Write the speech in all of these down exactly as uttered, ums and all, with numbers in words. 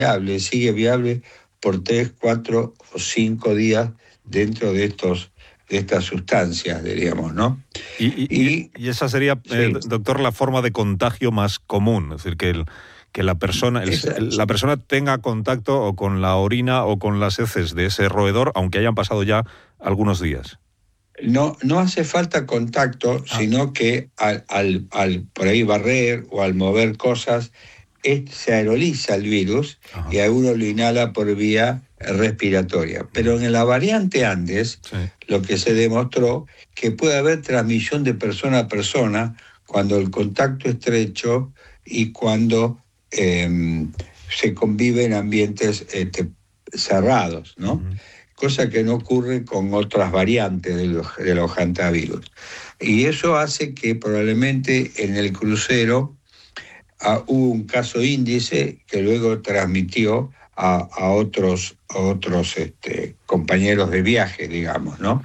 viable, sigue viable por tres, cuatro o cinco días dentro de estos de estas sustancias, diríamos, ¿no? Y, y, y, y esa sería, sí. eh, doctor, la forma de contagio más común, es decir, que, el, que la, persona, el, la persona tenga contacto o con la orina o con las heces de ese roedor, aunque hayan pasado ya algunos días. No, no hace falta contacto, ah. sino que al, al, al por ahí barrer o al mover cosas, es, se aeroliza el virus. Ajá. Y a uno lo inhala por vía respiratoria. Pero en la variante Andes, sí. lo que se demostró que puede haber transmisión de persona a persona cuando el contacto estrecho y cuando eh, se convive en ambientes este, cerrados, ¿no? Uh-huh. Cosa que no ocurre con otras variantes de los, de los hantavirus. Y eso hace que probablemente en el crucero uh, hubo un caso índice que luego transmitió a, a otros, a otros este, compañeros de viaje, digamos, ¿no?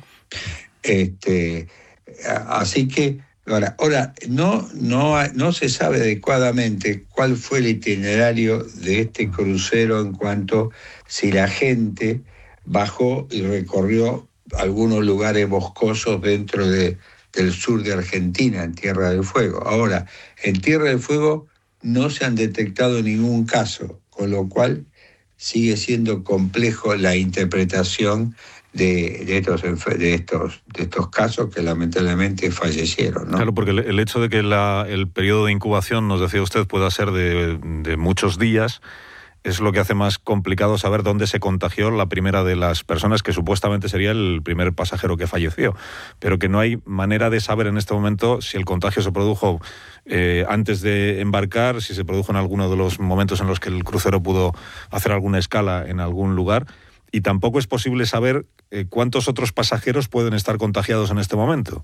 Este, así que, ahora, ahora no, no, no se sabe adecuadamente cuál fue el itinerario de este crucero en cuanto si la gente bajó y recorrió algunos lugares boscosos dentro de, del sur de Argentina, en Tierra del Fuego. Ahora, en Tierra del Fuego no se han detectado ningún caso, con lo cual sigue siendo complejo la interpretación de, de, estos, de, estos, de estos casos que lamentablemente fallecieron, ¿no? Claro, porque el, el hecho de que la, el periodo de incubación, nos decía usted, pueda ser de, de muchos días, es lo que hace más complicado saber dónde se contagió la primera de las personas, que supuestamente sería el primer pasajero que falleció, pero que no hay manera de saber en este momento si el contagio se produjo eh, antes de embarcar, si se produjo en alguno de los momentos en los que el crucero pudo hacer alguna escala en algún lugar, y tampoco es posible saber eh, cuántos otros pasajeros pueden estar contagiados en este momento.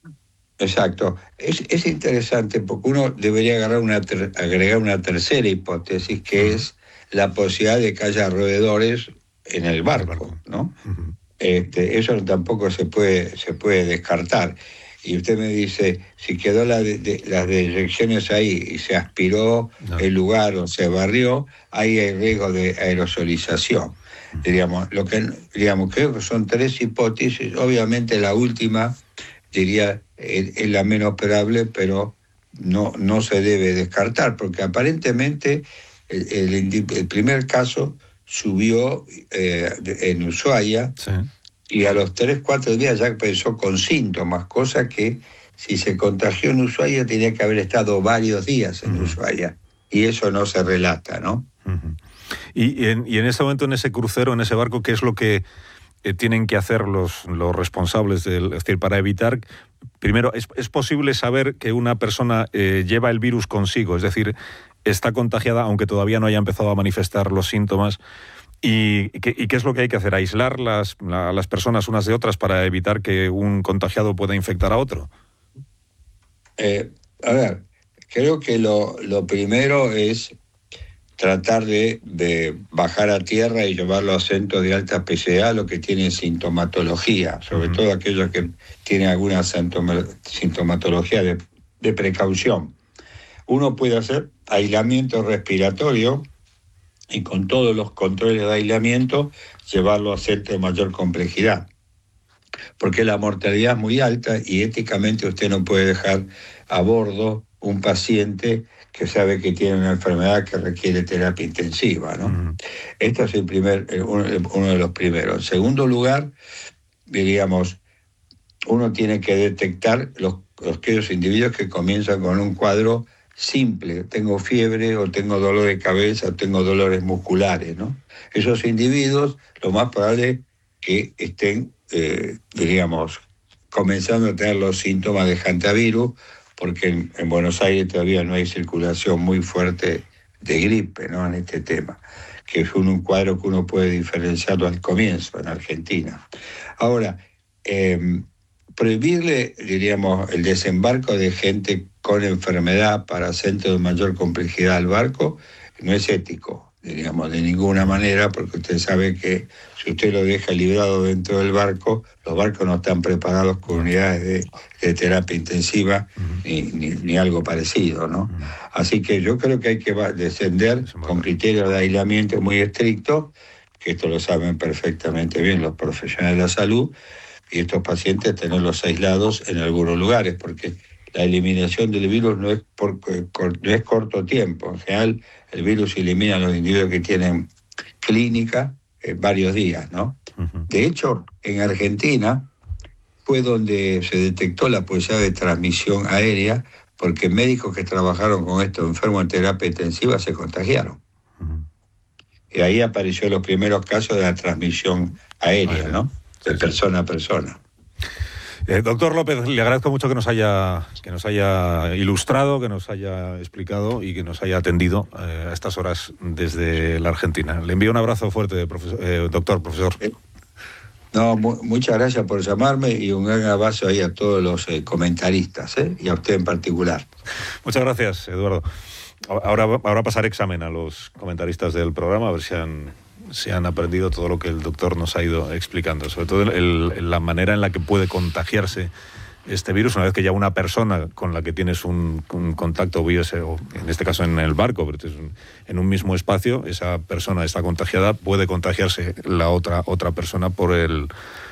Exacto. Es, es interesante porque uno debería agarrar una ter- agregar una tercera hipótesis, que uh-huh. es la posibilidad de que haya roedores en el barco, el barco. ¿no? Uh-huh. Este, eso tampoco se puede, se puede descartar. Y usted me dice, si quedó la de, de, las deyecciones ahí y se aspiró no. el lugar o se barrió, ahí hay riesgo de aerosolización. Uh-huh. Diríamos, lo que, digamos, creo que son tres hipótesis. Obviamente la última, diría, es, es la menos probable, pero no, no se debe descartar, porque aparentemente El, el, el primer caso subió eh, en Ushuaia, sí. y a los tres, cuatro días ya empezó con síntomas, cosa que si se contagió en Ushuaia tenía que haber estado varios días en uh-huh. Ushuaia, y eso no se relata, ¿no? Uh-huh. Y, y, en, y en este momento, en ese crucero, en ese barco, ¿qué es lo que eh, tienen que hacer los, los responsables del, es decir, para evitar? Primero, ¿es, es posible saber que una persona eh, lleva el virus consigo? Es decir, está contagiada aunque todavía no haya empezado a manifestar los síntomas. ¿Y qué, y qué es lo que hay que hacer? ¿Aislar las, la, las personas unas de otras para evitar que un contagiado pueda infectar a otro? Eh, a ver, creo que lo, lo primero es tratar de, de bajar a tierra y llevarlo a centros de alta especialidad, lo que tienen sintomatología, sobre uh-huh. todo aquellos que tienen alguna sintomatología de, de precaución. Uno puede hacer aislamiento respiratorio y con todos los controles de aislamiento llevarlo a centros de mayor complejidad. Porque la mortalidad es muy alta y éticamente usted no puede dejar a bordo un paciente que sabe que tiene una enfermedad que requiere terapia intensiva, ¿no? Uh-huh. Este es el primer, uno, uno de los primeros. En segundo lugar, diríamos, uno tiene que detectar los, los aquellos individuos que comienzan con un cuadro simple, tengo fiebre o tengo dolor de cabeza o tengo dolores musculares, ¿no? Esos individuos, lo más probable es que estén, eh, diríamos, comenzando a tener los síntomas de hantavirus, porque en, en Buenos Aires todavía no hay circulación muy fuerte de gripe, ¿no? En este tema, que es un, un cuadro que uno puede diferenciarlo al comienzo en Argentina. Ahora, eh, prohibirle, diríamos, el desembarco de gente con enfermedad para centros de mayor complejidad al barco no es ético. digamos, de ninguna manera, porque usted sabe que si usted lo deja librado dentro del barco, los barcos no están preparados con unidades de, de terapia intensiva ni, ni, ni algo parecido, ¿no? Así que yo creo que hay que descender con criterios de aislamiento muy estrictos, que esto lo saben perfectamente bien los profesionales de la salud, y estos pacientes tenerlos aislados en algunos lugares, porque la eliminación del virus no es, por, no es corto tiempo. En general, el virus elimina a los individuos que tienen clínica en varios días, ¿no? Uh-huh. De hecho, en Argentina fue donde se detectó la posibilidad de transmisión aérea, porque médicos que trabajaron con estos enfermos en terapia intensiva se contagiaron. Uh-huh. Y ahí aparecieron los primeros casos de la transmisión aérea, ¿no? De persona a persona. Eh, doctor López, le agradezco mucho que nos haya que nos haya ilustrado, que nos haya explicado y que nos haya atendido eh, a estas horas desde la Argentina. Le envío un abrazo fuerte, profesor, eh, doctor, profesor. Eh, no, mu- muchas gracias por llamarme y un gran abrazo ahí a todos los eh, comentaristas, ¿eh? Y a usted en particular. Muchas gracias, Eduardo. Ahora, ahora pasaré examen a los comentaristas del programa, a ver si han... se han aprendido todo lo que el doctor nos ha ido explicando, sobre todo el, el, la manera en la que puede contagiarse este virus una vez que ya una persona con la que tienes un, un contacto, o en este caso en el barco, pero en un mismo espacio, esa persona está contagiada, puede contagiarse la otra, otra persona por el,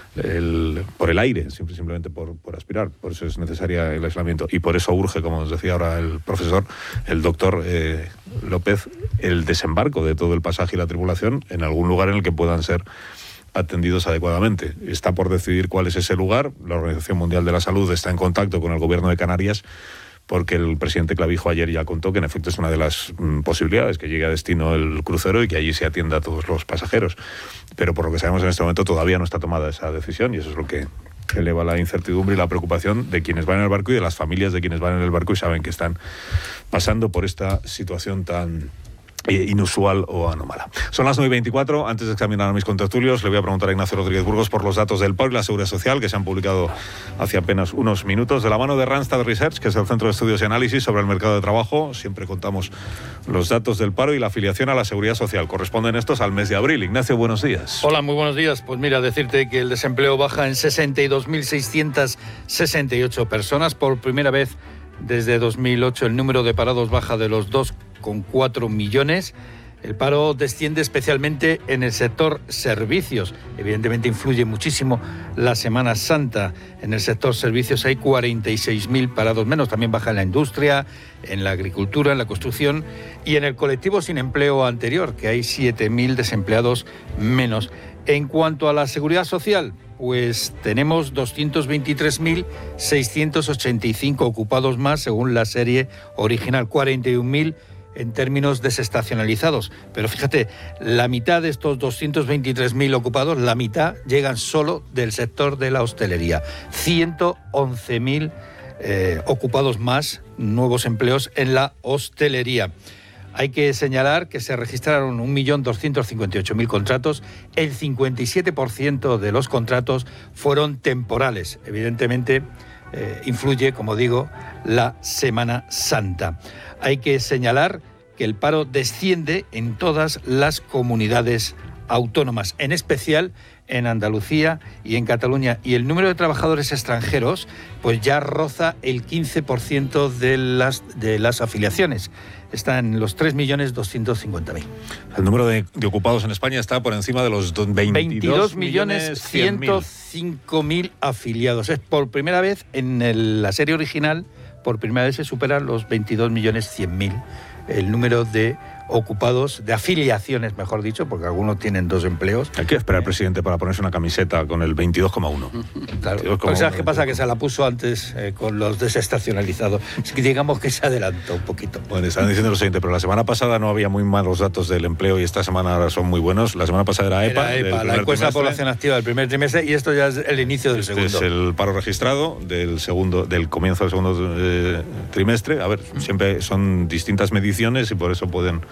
el, por el aire, simplemente por, por aspirar. Por eso es necesaria el aislamiento y por eso urge, como nos decía ahora el profesor, el doctor eh, López, el desembarco de todo el pasaje y la tripulación en algún lugar en el que puedan ser atendidos adecuadamente. Está por decidir cuál es ese lugar. La Organización Mundial de la Salud está en contacto con el gobierno de Canarias, porque el presidente Clavijo ayer ya contó que en efecto es una de las mm, posibilidades, que llegue a destino el crucero y que allí se atienda a todos los pasajeros. Pero por lo que sabemos en este momento todavía no está tomada esa decisión, y eso es lo que eleva la incertidumbre y la preocupación de quienes van en el barco y de las familias de quienes van en el barco y saben que están pasando por esta situación tan inusual o anómala. Son las nueve y veinticuatro. Antes de examinar a mis contertulios, le voy a preguntar a Ignacio Rodríguez Burgos por los datos del paro y la seguridad social que se han publicado hace apenas unos minutos. De la mano de Randstad Research, que es el Centro de Estudios y Análisis sobre el Mercado de Trabajo, siempre contamos los datos del paro y la afiliación a la seguridad social. Corresponden estos al mes de abril. Ignacio, buenos días. Hola, muy buenos días. Pues mira, decirte que el desempleo baja en sesenta y dos mil seiscientas sesenta y ocho personas. Por primera vez desde dos mil ocho el número de parados baja de los dos coma cuatro millones. El paro desciende especialmente en el sector servicios. Evidentemente influye muchísimo la Semana Santa. En el sector servicios hay cuarenta y seis mil parados menos. También baja en la industria, en la agricultura, en la construcción y en el colectivo sin empleo anterior, que hay siete mil desempleados menos. En cuanto a la seguridad social, pues tenemos doscientos veintitrés mil seiscientos ochenta y cinco ocupados más según la serie original, cuarenta y un mil en términos desestacionalizados. Pero fíjate, la mitad de estos doscientos veintitrés mil ocupados, la mitad llegan solo del sector de la hostelería. ciento once mil eh, ocupados más, nuevos empleos en la hostelería. Hay que señalar que se registraron un millón doscientos cincuenta y ocho mil contratos. El cincuenta y siete por ciento de los contratos fueron temporales. Evidentemente, eh, influye, como digo, la Semana Santa. Hay que señalar que el paro desciende en todas las comunidades autónomas, en especial en Andalucía y en Cataluña. Y el número de trabajadores extranjeros pues ya roza el quince por ciento de las, de las afiliaciones. Está en los tres millones doscientos cincuenta mil. El número de, de ocupados en España está por encima de los veintidós millones ciento cinco mil afiliados. Es por primera vez en el, la serie original, por primera vez se superan los veintidós millones cien mil el número de ocupados, de afiliaciones, mejor dicho, porque algunos tienen dos empleos. Hay que esperar al presidente para ponerse una camiseta con el veintidós coma uno. Claro. Pues, ¿sabes qué pasa? Que se la puso antes eh, con los desestacionalizados. Es que digamos que se adelantó un poquito. Bueno, están diciendo lo siguiente, pero la semana pasada no había muy malos datos del empleo y esta semana ahora son muy buenos. La semana pasada era EPA. Era EPA, la encuesta de población activa del primer trimestre, y esto ya es el inicio del este segundo. Es el paro registrado del segundo, del comienzo del segundo eh, trimestre. A ver, siempre son distintas mediciones y por eso pueden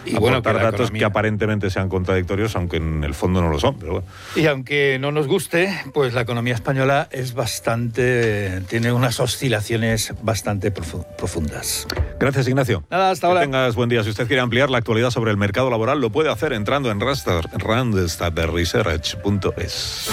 y bueno, aportar que datos economía... que aparentemente sean contradictorios, aunque en el fondo no lo son. Pero bueno. Y aunque no nos guste, pues la economía española es bastante, tiene unas oscilaciones bastante profundas. Gracias, Ignacio. Nada, hasta ahora. Que tengas buen día. Si usted quiere ampliar la actualidad sobre el mercado laboral, lo puede hacer entrando en randstad research punto es.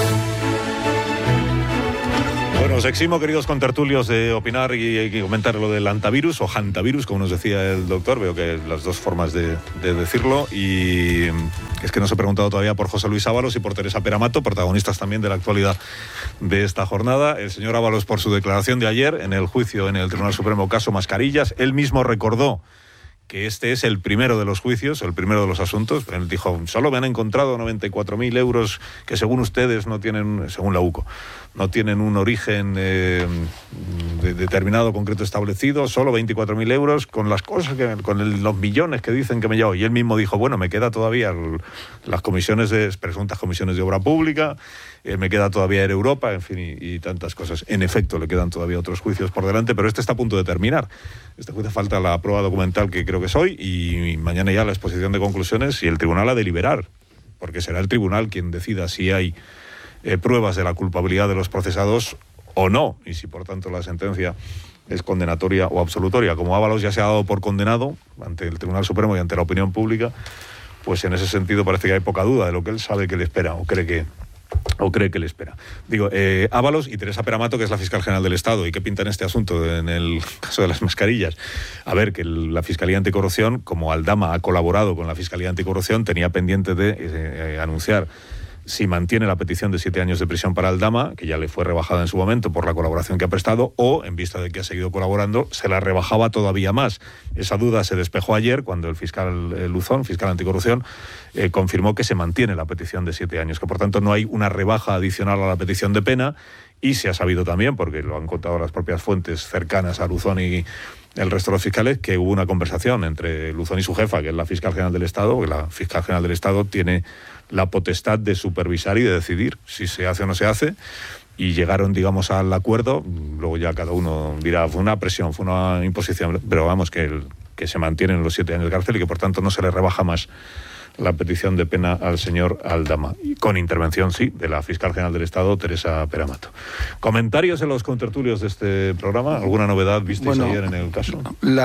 Bueno, os eximo, queridos contertulios, de opinar y, y comentar lo del antivirus o hantavirus, como nos decía el doctor. Veo que las dos formas de, de decirlo. Y es que nos he preguntado todavía por José Luis Ábalos y por Teresa Peramato, protagonistas también de la actualidad de esta jornada. El señor Ábalos, por su declaración de ayer en el juicio en el Tribunal Supremo caso Mascarillas, él mismo recordó que este es el primero de los juicios, el primero de los asuntos. Él dijo, solo me han encontrado noventa y cuatro mil euros que según ustedes no tienen, según la U C O, no tienen un origen eh, de determinado, concreto, establecido, solo veinticuatro mil euros con las cosas, que, con el, los millones que dicen que me llevo. Y él mismo dijo, bueno, me queda todavía el, las comisiones de, presuntas comisiones de obra pública, eh, me queda todavía Air Europa, en fin, y, y tantas cosas. En efecto, le quedan todavía otros juicios por delante, pero este está a punto de terminar. Este juicio falta la prueba documental, que creo que es hoy, y mañana ya la exposición de conclusiones y el tribunal a deliberar, porque será el tribunal quien decida si hay eh, pruebas de la culpabilidad de los procesados o no, y si por tanto la sentencia es condenatoria o absolutoria. Como Ábalos ya se ha dado por condenado ante el Tribunal Supremo y ante la opinión pública, pues en ese sentido parece que hay poca duda de lo que él sabe que le espera o cree que o cree que le espera. Digo, eh, Ábalos y Teresa Peramato, que es la fiscal general del Estado, ¿y qué pinta en este asunto en el caso de las mascarillas? A ver, que el, la Fiscalía Anticorrupción, como Aldama ha colaborado con la Fiscalía Anticorrupción, tenía pendiente de eh, anunciar si mantiene la petición de siete años de prisión para Aldama, que ya le fue rebajada en su momento por la colaboración que ha prestado, o, en vista de que ha seguido colaborando, se la rebajaba todavía más. Esa duda se despejó ayer cuando el fiscal eh, Luzón, fiscal anticorrupción, eh, confirmó que se mantiene la petición de siete años, que por tanto no hay una rebaja adicional a la petición de pena, y se ha sabido también, porque lo han contado las propias fuentes cercanas a Luzón y el resto de los fiscales, que hubo una conversación entre Luzón y su jefa, que es la fiscal general del Estado, porque la fiscal general del Estado tiene la potestad de supervisar y de decidir si se hace o no se hace, y llegaron, digamos, al acuerdo. Luego ya cada uno dirá, fue una presión, fue una imposición, pero vamos, que, el, que se mantienen los siete años de cárcel y que por tanto no se le rebaja más la petición de pena al señor Aldama, y con intervención, sí, de la fiscal general del Estado, Teresa Peramato. ¿Comentarios en los contertulios de este programa? ¿Alguna novedad visteis bueno, ayer en el caso? La